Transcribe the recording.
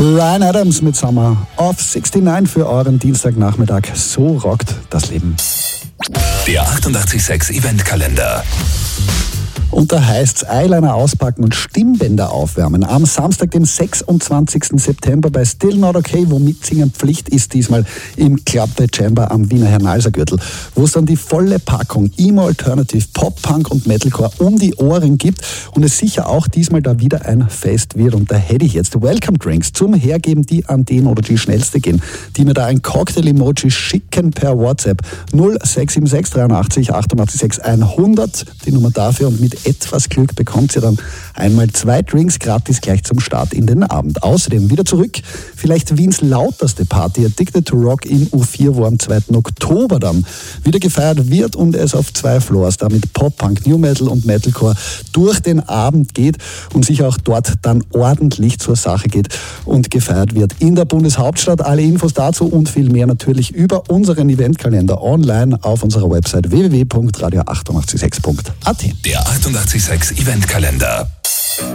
Bryan Adams mit Summer of 69 für euren Dienstagnachmittag. So rockt das Leben. Der 886 Eventkalender. Und da heißt's Eyeliner auspacken und Stimmbänder aufwärmen. Am Samstag, dem 26. September bei Still Not Okay, wo Mitsingen Pflicht ist, diesmal im Club The Chamber am Wiener Hernalser-Gürtel, wo es dann die volle Packung Emo Alternative, Pop, Punk und Metalcore um die Ohren gibt und es sicher auch diesmal da wieder ein Fest wird. Und da hätte ich jetzt Welcome Drinks zum Hergeben, die an den oder die schnellste gehen, die mir da ein Cocktail-Emoji schicken per WhatsApp 0676 83 88 100, die Nummer dafür, und mit etwas Glück bekommt ihr dann einmal 2 Drinks gratis gleich zum Start in den Abend. Außerdem wieder zurück, vielleicht Wiens lauteste Party Addicted to Rock im U4, wo am 2. Oktober dann wieder gefeiert wird und es auf 2 Floors da mit Pop, Punk, New Metal und Metalcore durch den Abend geht und sich auch dort dann ordentlich zur Sache geht und gefeiert wird in der Bundeshauptstadt. Alle Infos dazu und viel mehr natürlich über unseren Eventkalender online auf unserer Website www.radio886.at. Der 886 Eventkalender.